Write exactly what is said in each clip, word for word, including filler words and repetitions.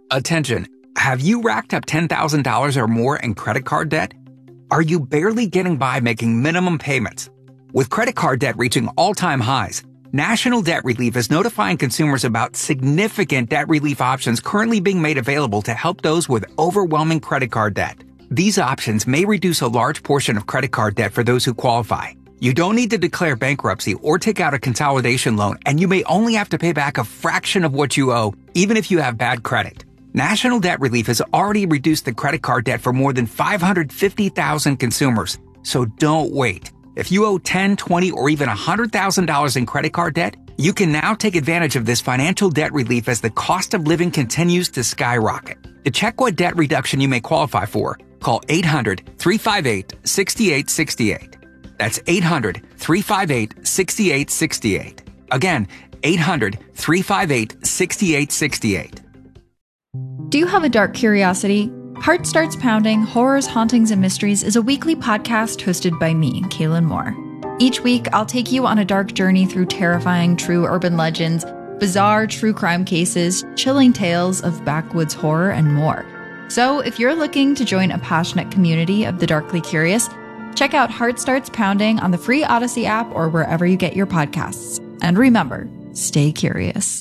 Attention, have you racked up ten thousand dollars or more in credit card debt? Are you barely getting by making minimum payments? With credit card debt reaching all-time highs, National Debt Relief is notifying consumers about significant debt relief options currently being made available to help those with overwhelming credit card debt. These options may reduce a large portion of credit card debt for those who qualify. You don't need to declare bankruptcy or take out a consolidation loan, and you may only have to pay back a fraction of what you owe, even if you have bad credit. National Debt Relief has already reduced the credit card debt for more than five hundred fifty thousand consumers, so don't wait. If you owe ten, twenty, or even one hundred thousand dollars in credit card debt, you can now take advantage of this financial debt relief as the cost of living continues to skyrocket. To check what debt reduction you may qualify for, call eight hundred, three five eight, six eight six eight. That's eight hundred, three five eight, six eight six eight. Again, eight hundred, three five eight, six eight six eight. Do you have a dark curiosity? Heart Starts Pounding, Horrors, Hauntings, and Mysteries is a weekly podcast hosted by me, Kaylin Moore. Each week, I'll take you on a dark journey through terrifying true urban legends, bizarre true crime cases, chilling tales of backwoods horror, and more. So if you're looking to join a passionate community of the darkly curious, check out Heart Starts Pounding on the free Odyssey app or wherever you get your podcasts. And remember, stay curious.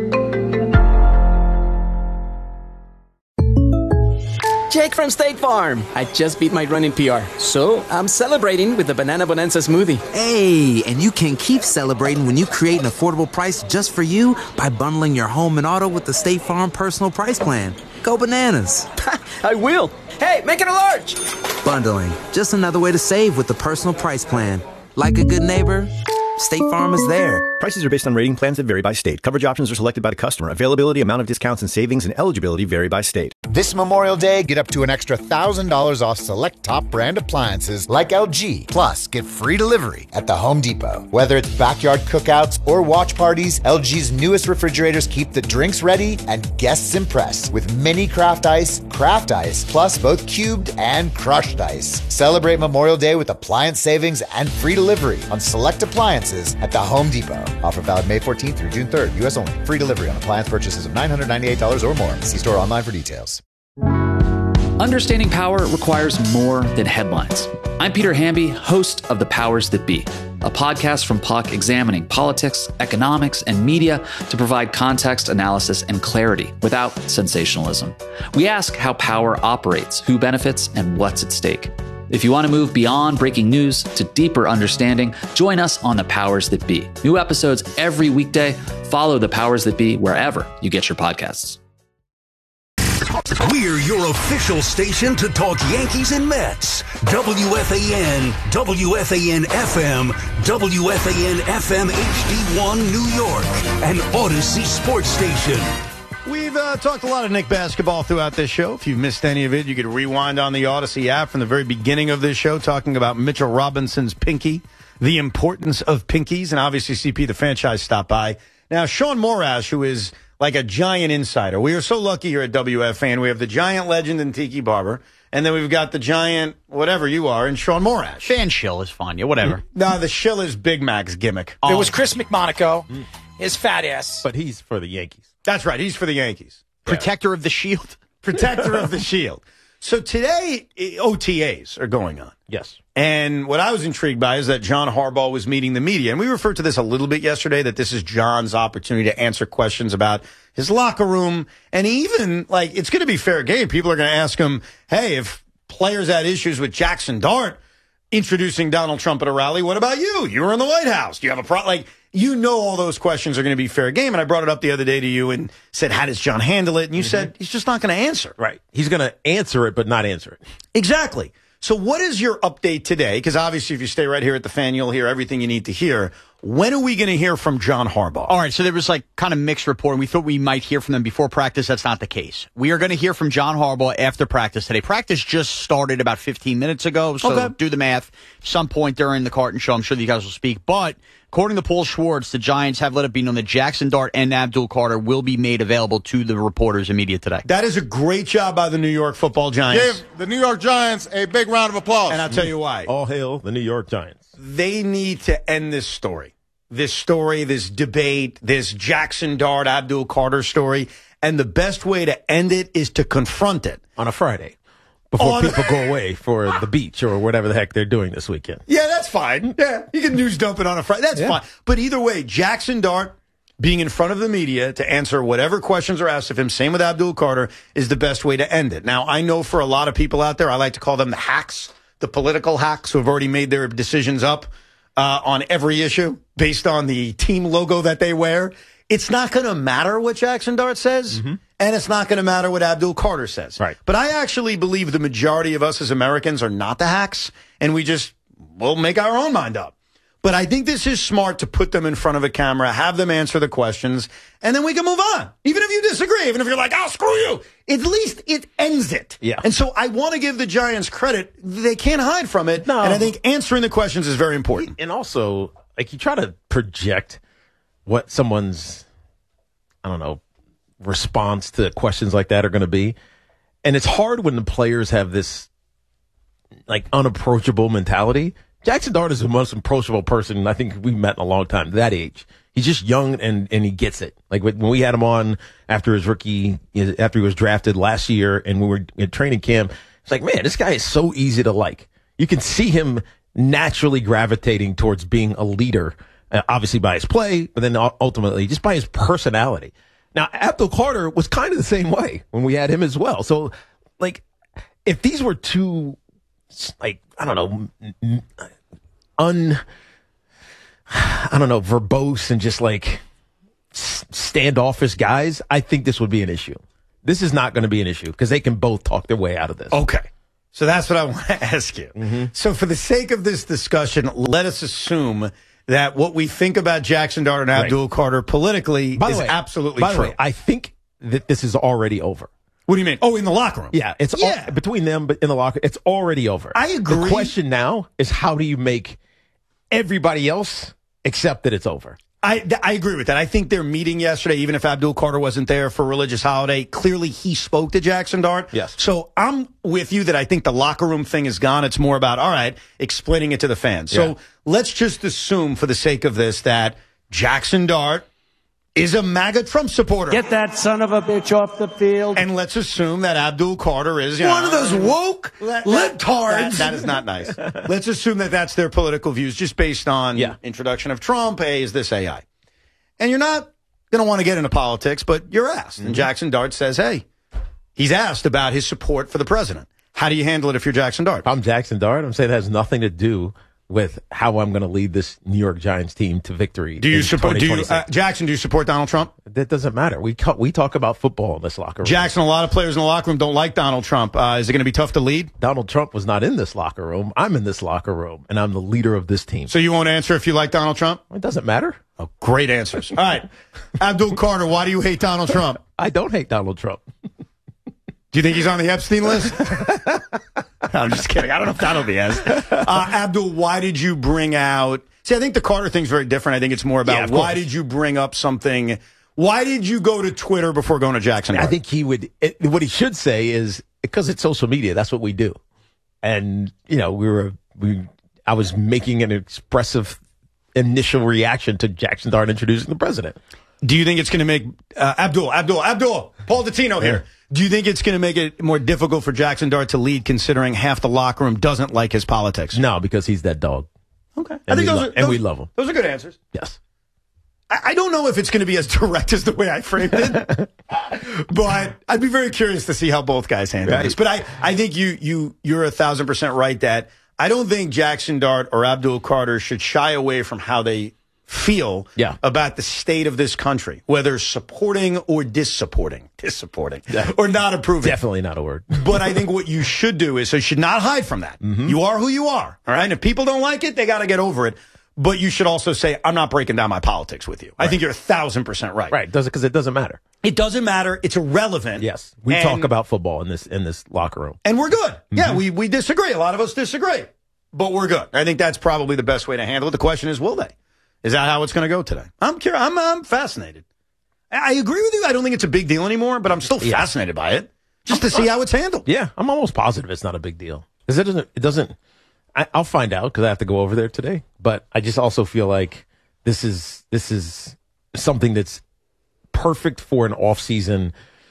Jake from State Farm. I just beat my running P R, so I'm celebrating with the Banana Bonanza smoothie. Hey, and you can keep celebrating when you create an affordable price just for you by bundling your home and auto with the State Farm Personal Price Plan. Go bananas. I will. Hey, make it a large. Bundling, just another way to save with the Personal Price Plan. Like a good neighbor, State Farm is there. Prices are based on rating plans that vary by state. Coverage options are selected by the customer. Availability, amount of discounts and savings, and eligibility vary by state. This Memorial Day, get up to an extra one thousand dollars off select top brand appliances like L G. Plus, get free delivery at the Home Depot. Whether it's backyard cookouts or watch parties, L G's newest refrigerators keep the drinks ready and guests impressed with mini craft ice, craft ice, plus both cubed and crushed ice. Celebrate Memorial Day with appliance savings and free delivery on select appliances at the Home Depot. Offer valid May fourteenth through June third. U S only. Free delivery on appliance purchases of nine hundred ninety-eight dollars or more. See store online for details. Understanding power requires more than headlines. I'm Peter Hamby, host of The Powers That Be, a podcast from Puck examining politics, economics, and media to provide context, analysis, and clarity without sensationalism. We ask how power operates, who benefits, and what's at stake. If you want to move beyond breaking news to deeper understanding, join us on The Powers That Be. New episodes every weekday. Follow The Powers That Be wherever you get your podcasts. We're your official station to talk Yankees and Mets. W F A N, W F A N F M, W F A N F M H D one New York, an Odyssey sports station. We've uh, talked a lot of Knicks basketball throughout this show. If you've missed any of it, you could rewind on the Odyssey app from the very beginning of this show, talking about Mitchell Robinson's pinky, the importance of pinkies, and obviously C P, the franchise, stopped by. Now, Sean Morash, who is like a giant insider. We are so lucky here at W F A N. We have the giant legend in Tiki Barber, and then we've got the giant whatever you are in Sean Morash. Fan shill is fine, yeah, whatever. No, the shill is Big Mac's gimmick. Oh. It was Chris McMonaco, his fat ass. But he's for the Yankees. That's right. He's for the Yankees. Protector yeah. of the shield. Protector of the shield. So today, O T As are going on. Yes. And what I was intrigued by is that John Harbaugh was meeting the media. And we referred to this a little bit yesterday, that this is John's opportunity to answer questions about his locker room. And even, like, it's going to be fair game. People are going to ask him, hey, if players had issues with Jackson Dart introducing Donald Trump at a rally, what about you? You were in the White House. Do you have a problem? Like, you know all those questions are going to be fair game. And I brought it up the other day to you and said, how does John handle it? And you mm-hmm. said, he's just not going to answer. Right. He's going to answer it, but not answer it. Exactly. So what is your update today? Because obviously if you stay right here at the Fan, you'll hear everything you need to hear. When are we going to hear from John Harbaugh? All right, so there was like kind of mixed report, and we thought we might hear from them before practice. That's not the case. We are going to hear from John Harbaugh after practice today. Practice just started about fifteen minutes ago, so okay. do the math. Some point during the Carton show, I'm sure you guys will speak. But according to Paul Schwartz, the Giants have let it be known that Jackson Dart and Abdul Carter will be made available to the reporters and media today. That is a great job by the New York Football Giants. Give the New York Giants a big round of applause. And I'll tell you why. All hail the New York Giants. They need to end this story. This story, this debate, this Jackson Dart, Abdul Carter story. and the best way to end it is to confront it. On a Friday. Before On- people go away for the beach or whatever the heck they're doing this weekend. Yeah, that's fine. Yeah, you can news dump it on a Friday. That's Yeah. fine. But either way, Jackson Dart being in front of the media to answer whatever questions are asked of him, same with Abdul Carter, is the best way to end it. Now, I know for a lot of people out there, I like to call them the hacks, the political hacks who have already made their decisions up uh, on every issue based on the team logo that they wear. It's not going to matter what Jackson Dart says, mm-hmm. and it's not going to matter what Abdul Carter says. Right. But I actually believe the majority of us as Americans are not the hacks, and we just will make our own mind up. But I think this is smart to put them in front of a camera, have them answer the questions, and then we can move on. Even if you disagree, even if you're like, "I'll screw you," at least it ends it. Yeah. And so I want to give the Giants credit. They can't hide from it. No. And I think answering the questions is very important. And also, like, you try to project what someone's, I don't know, response to questions like that are going to be. And it's hard when the players have this, like, unapproachable mentality. Jackson Dart is the most approachable person I think we've met in a long time, that age. He's just young and, and he gets it. Like when we had him on after his rookie, after he was drafted last year and we were in training camp, it's like, man, this guy is so easy to like. You can see him naturally gravitating towards being a leader, uh, obviously by his play, but then ultimately just by his personality. Now, Abdul Carter was kind of the same way when we had him as well. So, like, if these were two, like, I don't know, un, I don't know, verbose and just like standoffish guys, I think this would be an issue. This is not going to be an issue because they can both talk their way out of this. Okay. So that's what I want to ask you. Mm-hmm. So for the sake of this discussion, let us assume that what we think about Jackson Dart and Abdul right. Carter politically by is way, absolutely by true. The way, I think that this is already over. What do you mean? Oh, in the locker room? Yeah, it's yeah. All, between them, but in the locker, it's already over. I agree. The question now is how do you make everybody else accept that it's over? I, I agree with that. I think their meeting yesterday, even if Abdul Carter wasn't there for a religious holiday, clearly he spoke to Jackson Dart. Yes. So I'm with you that I think the locker room thing is gone. It's more about, all right, explaining it to the fans. So yeah. let's just assume for the sake of this that Jackson Dart is a MAGA Trump supporter. Get that son of a bitch off the field. And let's assume that Abdul Carter is you one know, of those woke that, libtards. That, that is not nice. Let's assume that that's their political views just based on yeah. introduction of Trump. Hey, is this A I? And you're not going to want to get into politics, but you're asked. Mm-hmm. And Jackson Dart says, hey, he's asked about his support for the president. How do you handle it if you're Jackson Dart? If I'm Jackson Dart, I'm saying it has nothing to do with how I'm going to lead this New York Giants team to victory. Do you support, do you, uh, Jackson, do you support Donald Trump? That doesn't matter. We co- we talk about football in this locker room. Jackson, a lot of players in the locker room don't like Donald Trump. Uh, is it going to be tough to lead? Donald Trump was not in this locker room. I'm in this locker room, and I'm the leader of this team. So you won't answer if you like Donald Trump? It doesn't matter. Oh, great answers. All right. Abdul Carter, why do you hate Donald Trump? I don't hate Donald Trump. Do you think he's on the Epstein list? I'm just kidding. I don't know if that'll be as. Uh, Abdul, why did you bring out... See, I think the Carter thing's very different. I think it's more about yeah, why did you bring up something... Why did you go to Twitter before going to Jackson Dart? I think he would... It, what he should say is, because it's social media, that's what we do. And, you know, we were... we. I was making an expressive initial reaction to Jackson Dart introducing the president. Do you think it's going to make... Uh, Abdul, Abdul, Abdul, Paul Dottino here. Do you think it's going to make it more difficult for Jackson Dart to lead considering half the locker room doesn't like his politics? No, because he's that dog. Okay. And I think we those lo- are, and those, we love him. Those are good answers. Yes. I, I don't know if it's going to be as direct as the way I framed it, but I'd be very curious to see how both guys handle right. this. But I, I think you, you, you're a thousand percent right that I don't think Jackson Dart or Abdul Carter should shy away from how they feel yeah. about the state of this country, whether supporting or dissupporting, dissupporting, yeah. or not approving. Definitely not a word. But I think what you should do is, so you should not hide from that. Mm-hmm. You are who you are, all right? And if people don't like it, they got to get over it. But you should also say, I'm not breaking down my politics with you. Right. I think you're a thousand percent right. Right, does it because it doesn't matter. It doesn't matter. It's irrelevant. Yes, we and, talk about football in this in this locker room, and we're good. Mm-hmm. Yeah, we we disagree. A lot of us disagree, but we're good. I think that's probably the best way to handle it. The question is, will they? Is that how it's going to go today? I'm curious. I'm, I'm fascinated. I agree with you. I don't think it's a big deal anymore, but I'm still yeah. fascinated by it, just to see how it's handled. Yeah, I'm almost positive it's not a big deal because it doesn't. It doesn't. I, I'll find out because I have to go over there today. But I just also feel like this is this is something that's perfect for an off-season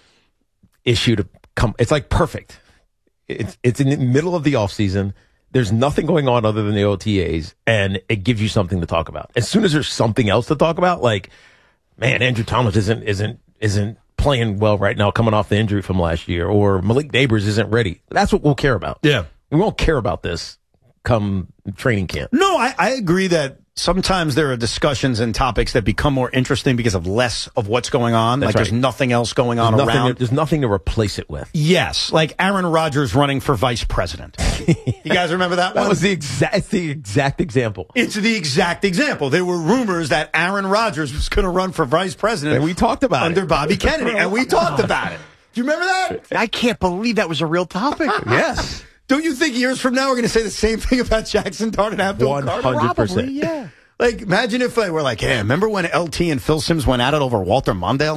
issue to come. It's like perfect. It's it's in the middle of the offseason. There's nothing going on other than the O T As, and it gives you something to talk about. As soon as there's something else to talk about, like, man, Andrew Thomas isn't isn't isn't playing well right now, coming off the injury from last year, or Malik Neighbors isn't ready. That's what we'll care about. Yeah. We won't care about this come training camp. No, I, I agree that sometimes there are discussions and topics that become more interesting because of less of what's going on. That's like right. there's nothing else going There's on nothing around. to- there's nothing to replace it with. Yes, like Aaron Rodgers running for vice president. You guys remember that one? That was the exact the exact example. It's the exact example. There were rumors that Aaron Rodgers was going to run for vice president. And we talked about under it. Bobby Kennedy, and we talked about it. Do you remember that? I can't believe that was a real topic. Yes. Don't you think years from now we're going to say the same thing about Jackson Dart and Abdul one Carter? hundred percent. Probably, yeah. Like, imagine if they were like, hey, remember when L T and Phil Simms went at it over Walter Mondale?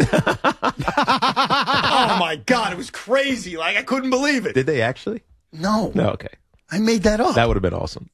Oh, my God. It was crazy. Like, I couldn't believe it. Did they actually? No. No, okay. I made that up. That would have been awesome.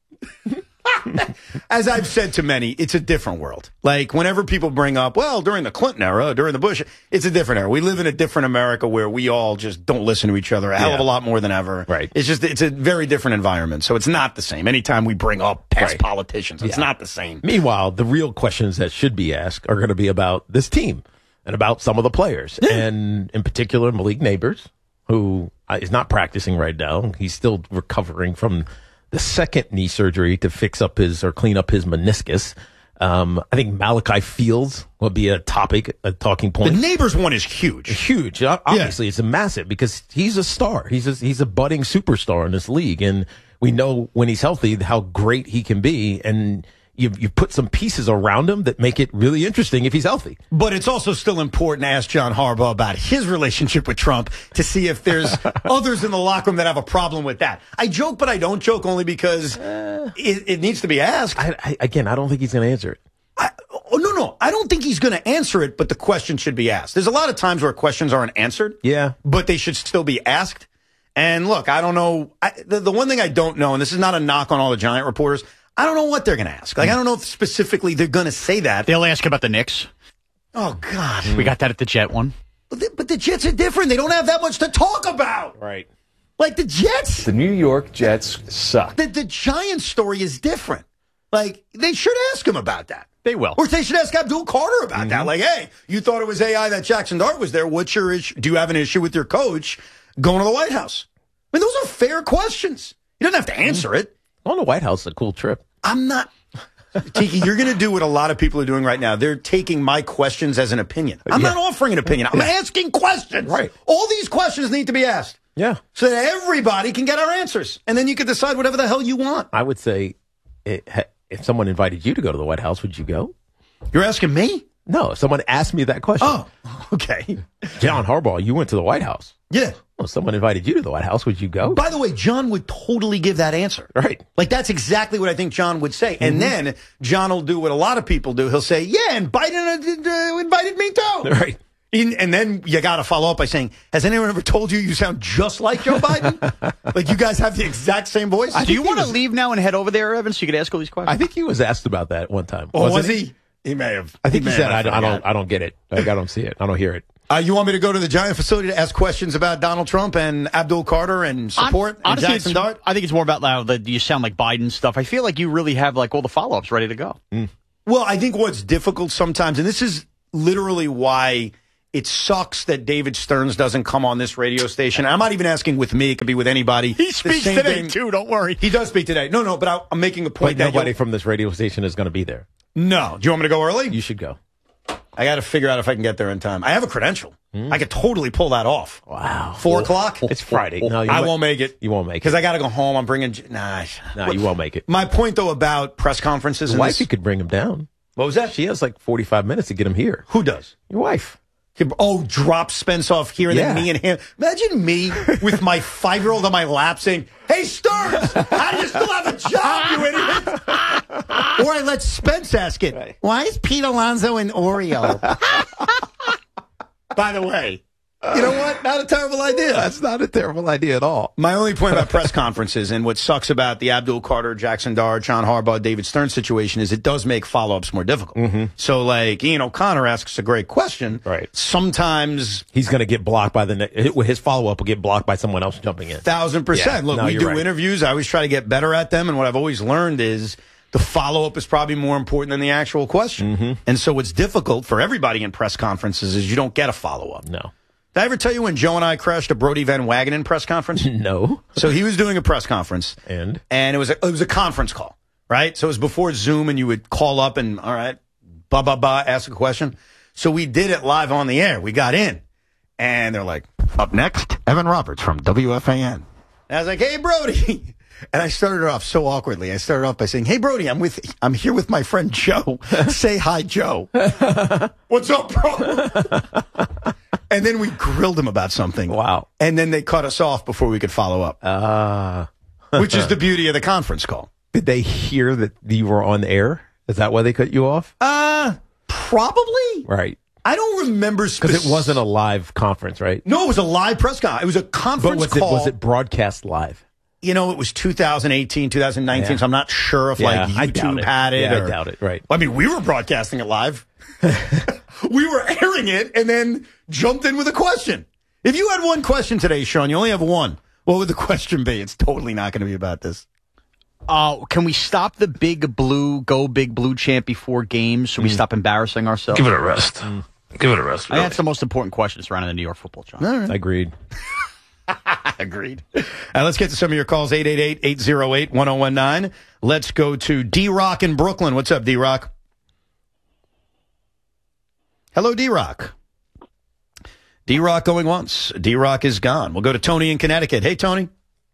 As I've said to many, it's a different world. Like, whenever people bring up, well, during the Clinton era, during the Bush, it's a different era. We live in a different America where we all just don't listen to each other a hell Yeah. of a lot more than ever. Right. It's just, it's a very different environment. So it's not the same. Anytime we bring up past Right. politicians, it's Yeah. not the same. Meanwhile, the real questions that should be asked are going to be about this team and about some of the players, and in particular Malik Neighbors, who uh, is not practicing right now. He's still recovering from the second knee surgery to fix up his or clean up his meniscus. Um, I think Malachi Fields will be a topic, a talking point. The Neighbors one is huge. Huge. O- Obviously, it's a massive because he's a star. He's a, he's a budding superstar in this league, and we know when he's healthy how great he can be. And you you put some pieces around him that make it really interesting if he's healthy. But it's also still important to ask John Harbaugh about his relationship with Trump to see if there's others in the locker room that have a problem with that. I joke, but I don't joke only because it, it needs to be asked. I, I, again, I don't think he's going to answer it. I, oh, no, no. I don't think he's going to answer it, but the question should be asked. There's a lot of times where questions aren't answered. Yeah. But they should still be asked. And look, I don't know. I, the, the one thing I don't know, and this is not a knock on all the Giant reporters, I don't know what they're going to ask. Like, I don't know if specifically they're going to say that. They'll ask about the Knicks. Oh, God. We got that at the Jet one. But the, but the Jets are different. They don't have that much to talk about. Right. Like the Jets. The New York Jets suck. The, the Giants story is different. Like, they should ask him about that. They will. Or they should ask Abdul Carter about mm-hmm. that. Like, hey, you thought it was A I that Jackson Dart was there. What's your issue? Do you have an issue with your coach going to the White House? I mean, those are fair questions. You don't have to answer it. Going to the White House is a cool trip. I'm not. Tiki, you're going to do what a lot of people are doing right now. They're taking my questions as an opinion. I'm Yeah. not offering an opinion. I'm Yeah. asking questions. Right. All these questions need to be asked. Yeah. So that everybody can get our answers. And then you can decide whatever the hell you want. I would say it, if someone invited you to go to the White House, would you go? You're asking me? No, if someone asked me that question. Oh, okay. John Harbaugh, you went to the White House. Yeah. Well, if someone invited you to the White House, would you go? By the way, John would totally give that answer. Right. Like, that's exactly what I think John would say. And Mm-hmm. then John will do what a lot of people do. He'll say, yeah, and Biden uh, uh, invited me too. Right. In, and then you got to follow up by saying, has anyone ever told you you sound just like Joe Biden? Like, you guys have the exact same voice? Do you want to leave now and head over there, Evan, so you could ask all these questions? I think he was asked about that one time. Oh, was wasn't he? He may have. I think he, may said, have, I, I don't forgot. I don't get it. Like, I don't see it. I don't hear it. Uh, you want me to go to the Giant facility to ask questions about Donald Trump and Abdul Carter and support Hon- and honestly, Jackson it's- Dart? I think it's more about now that you sound like Biden stuff. I feel like you really have like all the follow-ups ready to go. Mm. Well, I think what's difficult sometimes, and this is literally why it sucks that David Stearns doesn't come on this radio station. I'm not even asking with me. It could be with anybody. He The speaks same today, thing- too. Don't worry. He does speak today. No, no, but I, I'm making a point But that nobody you'll- from this radio station is going to be there. No. Do you want me to go early? You should go. I got to figure out if I can get there in time. I have a credential. I could totally pull that off. Wow. Four o'clock? It's Friday. No, you I won't- won't make it. You won't make Because it. I got to go home. I'm bringing. Nah. No, you won't make it. My point, though, about press conferences. His and wife, this- you could bring him down. What was that? She has like forty-five minutes to get him here. Who does? Your wife. Oh, drop Spence off here and Yeah. then me and him. Imagine me with my five-year-old on my lap saying, hey, Stearns, how do you still have a job, you idiot? Or I let Spence ask it. Why is Pete Alonso an Oreo? By the way, You know what? Not a terrible idea. That's not a terrible idea at all. My only point about press conferences and what sucks about the Abdul Carter, Jackson Dart, John Harbaugh, David Stern situation is it does make follow-ups more difficult. Mm-hmm. So, like, Ian O'Connor asks a great question. Right. Sometimes he's going to get blocked by the ne- his follow-up will get blocked by someone else jumping in. Thousand percent. Yeah. Look, No, we you're do right. interviews. I always try to get better at them, and what I've always learned is the follow-up is probably more important than the actual question. Mm-hmm. And so what's difficult for everybody in press conferences is you don't get a follow-up. No. Did I ever tell you when Joe and I crashed a Brody Van Wagenen press conference? No. So he was doing a press conference. And? And it was a, it was a conference call, right? So it was before Zoom, and you would call up and, all right, blah, blah, blah, ask a question. So we did it live on the air. We got in. And they're like, up next, Evan Roberts from W F A N. And I was like, hey, Brody. And I started off so awkwardly. I started off by saying, hey, Brody, I'm with, I'm here with my friend Joe. Say hi, Joe. What's up, bro? And then we grilled him about something. Wow. And then they cut us off before we could follow up. Ah. Which is the beauty of the conference call. Did they hear that you were on air? Is that why they cut you off? Uh, probably. Right. I don't remember because spec- it wasn't a live conference, right? No, it was a live press conference. It was a conference but was call. It, was it broadcast live? You know, it was two thousand eighteen, two thousand nineteen, Yeah. so I'm not sure if Yeah, like I doubt YouTube it. had it. Yeah, or, I doubt it. Right. I mean, we were broadcasting it live. We were airing it and then jumped in with a question. If you had one question today, Sean, you only have one. What would the question be? It's totally not going to be about this. Uh, can we stop the big blue, go big blue chant before games so we Mm. stop embarrassing ourselves? Give it a rest. Mm. Give it a rest. I Really. That's the most important question surrounding the New York football, John. All right. Agreed. Agreed. Uh, let's get to some of your calls, eight eight eight, eight oh eight, one oh one nine. Let's go to D-Rock in Brooklyn. What's up, D-Rock? Hello, D-Rock. D-Rock going once. D-Rock is gone. We'll go to Tony in Connecticut. Hey, Tony.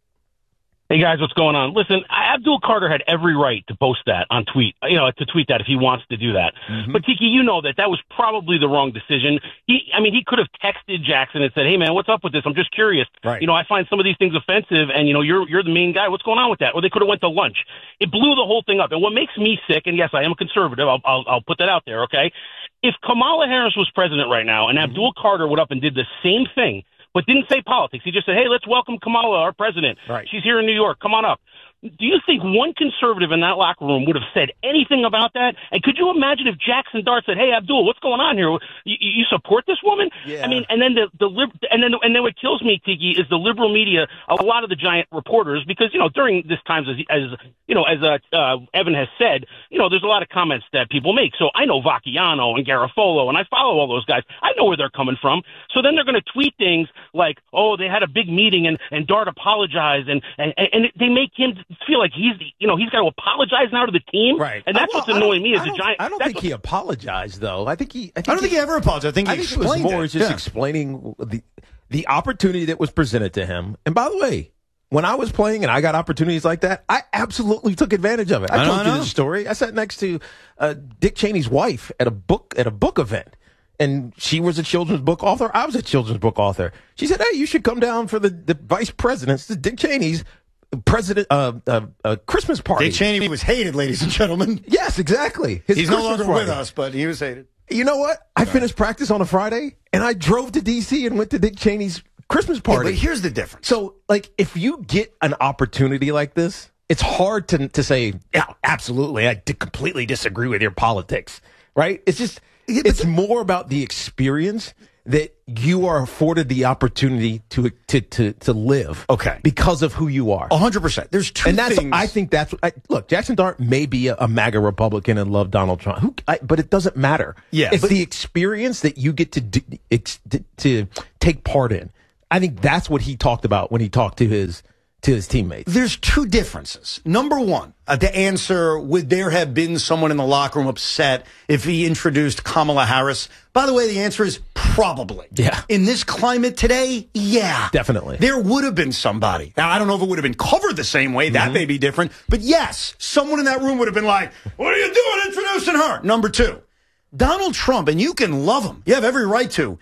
Hey, guys, what's going on? Listen, Abdul Carter had every right to post that on tweet, you know, to tweet that if he wants to do that. Mm-hmm. But, Tiki, you know that that was probably the wrong decision. He, I mean, he could have texted Jackson and said, hey, man, what's up with this? I'm just curious. Right. You know, I find some of these things offensive, and, you know, you're you're the main guy. What's going on with that? Or they could have went to lunch. It blew the whole thing up. And what makes me sick, and, yes, I am a conservative. I'll, I'll, I'll put that out there, okay? If Kamala Harris was president right now and Abdul mm-hmm. Carter went up and did the same thing, but didn't say politics. He just said, hey, let's welcome Kamala, our president. Right. She's here in New York. Come on up. Do you think one conservative in that locker room would have said anything about that? And could you imagine if Jackson Dart said, hey, Abdul, what's going on here? You, you support this woman? Yeah. I mean, and then the, the lib- and then and then what kills me, Tiki, is the liberal media, a lot of the giant reporters, because, you know, during this times, as, as you know, as uh, uh, Evan has said, you know, there's a lot of comments that people make. So I know Vacchiano and Garofolo, and I follow all those guys. I know where they're coming from. So then they're going to tweet things like, oh, they had a big meeting and, and Dart apologized, and, and, and they make him feel like he's the, you know, he's got to apologize now to the team. Right. And that's Well, what's annoying me as I a don't- giant. I don't that's think he apologized, though. I think he. I, think I don't think he ever apologized. I think he I think it was explained more it. just Yeah. explaining the the opportunity that was presented to him. And by the way, when I was playing and I got opportunities like that, I absolutely took advantage of it. I, I told know, you I know. this story. I sat next to uh, Dick Cheney's wife at a book at a book event. And she was a children's book author. I was a children's book author. She said, hey, you should come down for the, the vice president's, the Dick Cheney's president uh, uh, uh, Christmas party. Dick Cheney was hated, ladies and gentlemen. Yes, exactly. His He's no Christmas longer party. with us, but he was hated. You know what? I finished practice on a Friday, and I drove to D C and went to Dick Cheney's Christmas Yeah, party. but here's the difference. So, like, if you get an opportunity like this, it's hard to to say, yeah, absolutely, I di- completely disagree with your politics, right? It's just, it's more about the experience that you are afforded the opportunity to to to, to live, okay, because of who you are. A hundred percent. There's two and that's things. I think that's I, look. Jackson Dart may be a, a MAGA Republican and love Donald Trump, who, I, but it doesn't matter. Yeah, it's but- the experience that you get to do, ex, to, to take part in. I think that's what he talked about when he talked to his to his teammates. There's two differences. Number one, uh, to answer, would there have been someone in the locker room upset if he introduced Kamala Harris? By the way, the answer is probably. Yeah. In this climate today, yeah. Definitely. There would have been somebody. Now, I don't know if it would have been covered the same way. That Mm-hmm. may be different. But yes, someone in that room would have been like, what are you doing introducing her? Number two, Donald Trump, and you can love him. You have every right to.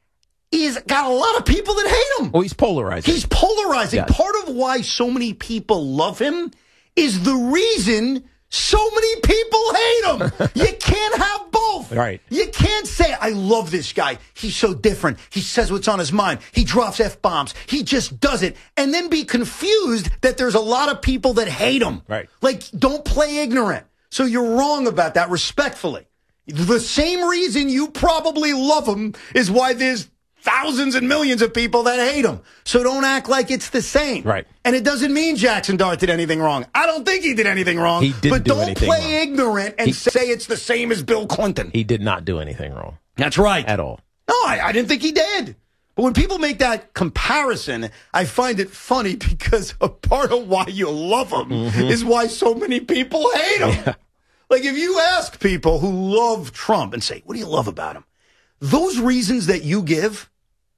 He's got a lot of people that hate him. Well, he's polarizing. He's polarizing. Yes. Part of why so many people love him is the reason So many people hate him. You can't have both. Right. You can't say, I love this guy. He's so different. He says what's on his mind. He drops F-bombs. He just does it. And then be confused that there's a lot of people that hate him. Right. Like, don't play ignorant. So you're wrong about that, respectfully. The same reason you probably love him is why there's thousands and millions of people that hate him. So don't act like it's the same. Right. And it doesn't mean Jackson Dart did anything wrong. I don't think he did anything wrong. He didn't but do don't anything play wrong. ignorant and He- say it's the same as Bill Clinton. He did not do anything wrong. That's right. At all. No, I, I didn't think he did. But when people make that comparison, I find it funny because a part of why you love him Mm-hmm. is why so many people hate him. Yeah. Like, if you ask people who love Trump and say, what do you love about him? Those reasons that you give,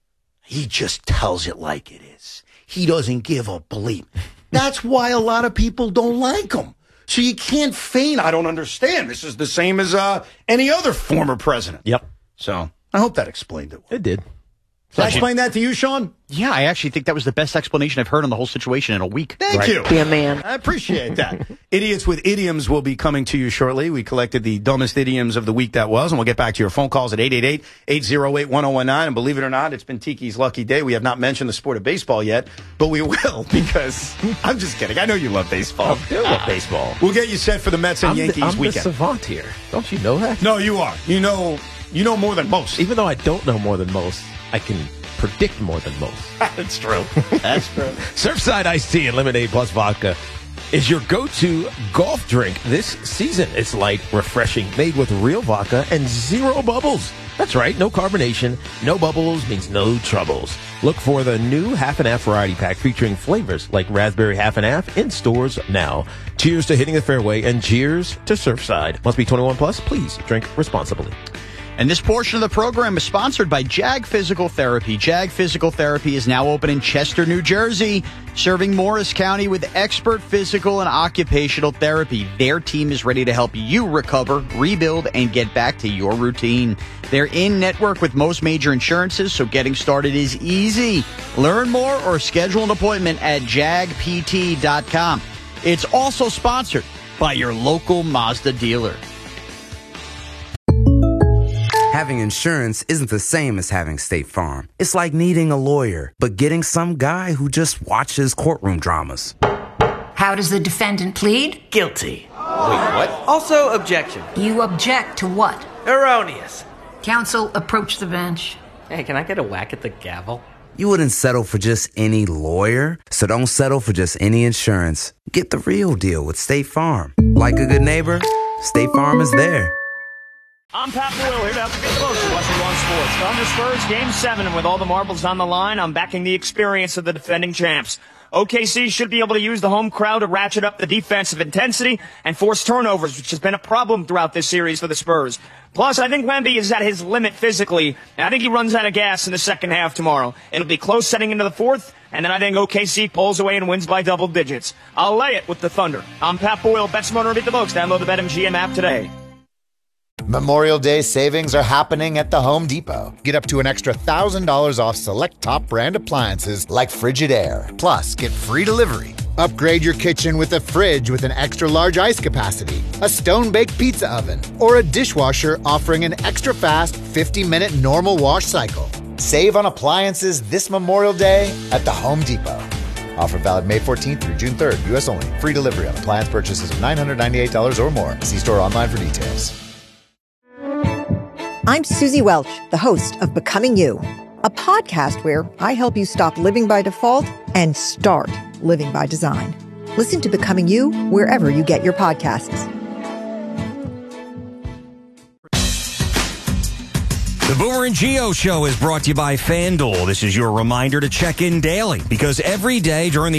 he just tells it like it is. He doesn't give a bleep. That's why a lot of people don't like him. So you can't feign, I don't understand. This is the same as uh, any other former president. Yep. So I hope that explained it. It did. Did I explain that to you, Sean? Yeah, I actually think that was the best explanation I've heard on the whole situation in a week. Thank Right. you. Be a man. I appreciate that. Idiots with Idioms will be coming to you shortly. We collected the dumbest idioms of the week that was, and we'll get back to your phone calls at eight eight eight, eight oh eight, one oh one nine. And believe it or not, it's been Tiki's lucky day. We have not mentioned the sport of baseball yet, but we will because I'm just kidding. I know you love baseball. I do love baseball. We'll get you set for the Mets and I'm Yankees the, I'm weekend. the savant here. Don't you know that? No, you are. You know, you know more than most. Even though I don't know more than most, I can predict more than most. That's true. That's true. Surfside Iced Tea and Lemonade Plus Vodka is your go-to golf drink this season. It's light, refreshing, made with real vodka and zero bubbles. That's right, no carbonation, no bubbles means no troubles. Look for the new half and half variety pack featuring flavors like raspberry half and half in stores now. Cheers to hitting the fairway and cheers to Surfside. Must be twenty-one plus. Please drink responsibly. And this portion of the program is sponsored by Jag Physical Therapy. Jag Physical Therapy is now open in Chester, New Jersey, serving Morris County with expert physical and occupational therapy. Their team is ready to help you recover, rebuild, and get back to your routine. They're in network with most major insurances, so getting started is easy. Learn more or schedule an appointment at jag p t dot com. It's also sponsored by your local Mazda dealer. Having insurance isn't the same as having State Farm. It's like needing a lawyer, but getting some guy who just watches courtroom dramas. How does the defendant plead? Guilty. Wait, what? Also, objection. You object to what? Erroneous. Counsel, approach the bench. Hey, can I get a whack at the gavel? You wouldn't settle for just any lawyer, so don't settle for just any insurance. Get the real deal with State Farm. Like a good neighbor, State Farm is there. I'm Pat Boyle, here to help you get the most of Western One Sports. Thunder Spurs, Game seven, and with all the marbles on the line, I'm backing the experience of the defending champs. O K C should be able to use the home crowd to ratchet up the defensive intensity and force turnovers, which has been a problem throughout this series for the Spurs. Plus, I think Wemby is at his limit physically, and I think he runs out of gas in the second half tomorrow. It'll be close setting into the fourth, and then I think O K C pulls away and wins by double digits. I'll lay it with the Thunder. I'm Pat Boyle, bet smarter, beat the books. Download the BetMGM app today. Memorial Day savings are happening at the Home Depot. Get up to an extra one thousand dollars off select top brand appliances like Frigidaire. Plus, get free delivery. Upgrade your kitchen with a fridge with an extra large ice capacity, a stone-baked pizza oven, or a dishwasher offering an extra fast fifty minute normal wash cycle. Save on appliances this Memorial Day at the Home Depot. Offer valid May fourteenth through June third. U S only. Free delivery on appliance purchases of nine hundred ninety-eight dollars or more. See store online for details. I'm Susie Welch, the host of Becoming You, a podcast where I help you stop living by default and start living by design. Listen to Becoming You wherever you get your podcasts. The Boomer and Geo Show is brought to you by FanDuel. This is your reminder to check in daily because every day during the